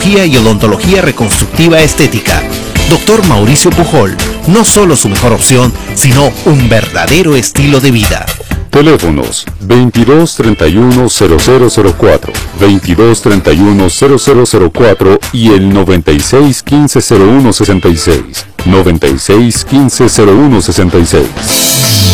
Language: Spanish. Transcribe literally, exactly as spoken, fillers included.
Cirugía y Odontología Reconstructiva Estética. Doctor Mauricio Pujol, no solo su mejor opción, sino un verdadero estilo de vida. Teléfonos veintidós treinta y uno cero cero cero cuatro, veintidós treinta y uno cero cero cero cuatro y el noventa y seis quince cero uno sesenta y seis, noventa y seis quince cero uno sesenta y seis.